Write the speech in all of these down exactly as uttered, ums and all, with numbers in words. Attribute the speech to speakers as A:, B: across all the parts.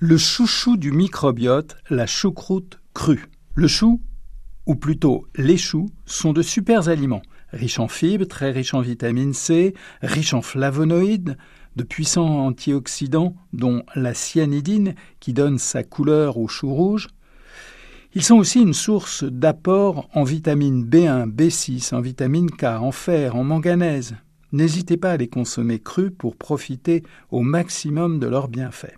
A: Le chouchou du microbiote, la choucroute crue. Le chou, ou plutôt les choux, sont de super aliments, riches en fibres, très riches en vitamine C, riches en flavonoïdes, de puissants antioxydants dont la cyanidine qui donne sa couleur au chou rouge. Ils sont aussi une source d'apport en vitamine B un, B six, en vitamine K, en fer, en manganèse. N'hésitez pas à les consommer crus pour profiter au maximum de leurs bienfaits.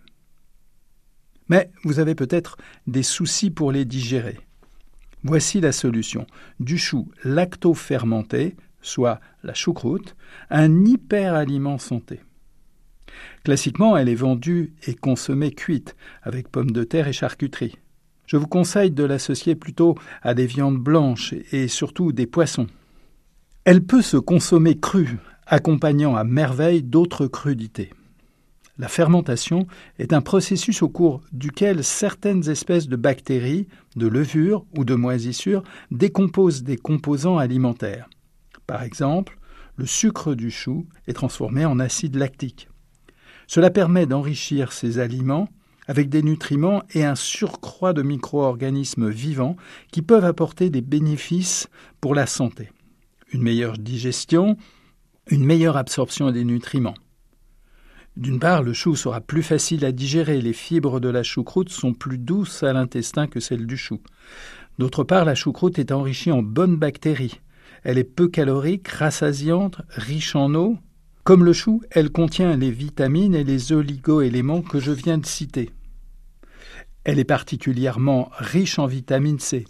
A: Mais vous avez peut-être des soucis pour les digérer. Voici la solution. Du chou lacto-fermenté, soit la choucroute, un hyper-aliment santé. Classiquement, elle est vendue et consommée cuite, avec pommes de terre et charcuterie. Je vous conseille de l'associer plutôt à des viandes blanches et surtout des poissons. Elle peut se consommer crue, accompagnant à merveille d'autres crudités. La fermentation est un processus au cours duquel certaines espèces de bactéries, de levures ou de moisissures décomposent des composants alimentaires. Par exemple, le sucre du chou est transformé en acide lactique. Cela permet d'enrichir ces aliments avec des nutriments et un surcroît de micro-organismes vivants qui peuvent apporter des bénéfices pour la santé. Une meilleure digestion, une meilleure absorption des nutriments. D'une part, le chou sera plus facile à digérer. Les fibres de la choucroute sont plus douces à l'intestin que celles du chou. D'autre part, la choucroute est enrichie en bonnes bactéries. Elle est peu calorique, rassasiante, riche en eau. Comme le chou, elle contient les vitamines et les oligo-éléments que je viens de citer. Elle est particulièrement riche en vitamine C.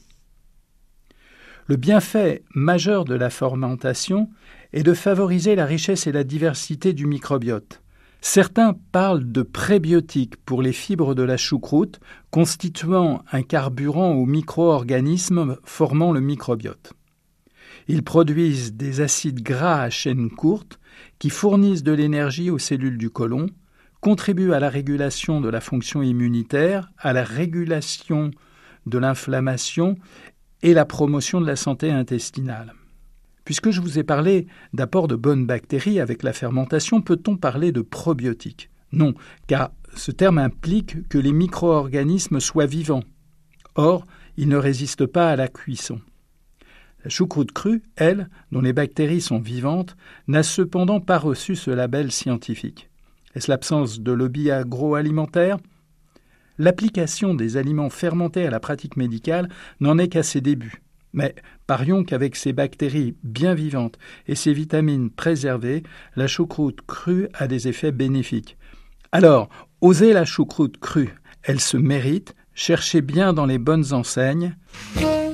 A: Le bienfait majeur de la fermentation est de favoriser la richesse et la diversité du microbiote. Certains parlent de prébiotiques pour les fibres de la choucroute, constituant un carburant aux micro-organismes formant le microbiote. Ils produisent des acides gras à chaîne courte qui fournissent de l'énergie aux cellules du côlon, contribuent à la régulation de la fonction immunitaire, à la régulation de l'inflammation et la promotion de la santé intestinale. Puisque je vous ai parlé d'apport de bonnes bactéries avec la fermentation, peut-on parler de probiotiques ? Non, car ce terme implique que les micro-organismes soient vivants. Or, ils ne résistent pas à la cuisson. La choucroute crue, elle, dont les bactéries sont vivantes, n'a cependant pas reçu ce label scientifique. Est-ce l'absence de lobby agroalimentaire ? L'application des aliments fermentés à la pratique médicale n'en est qu'à ses débuts. Mais parions qu'avec ces bactéries bien vivantes et ces vitamines préservées, la choucroute crue a des effets bénéfiques. Alors, osez la choucroute crue, elle se mérite, cherchez bien dans les bonnes enseignes.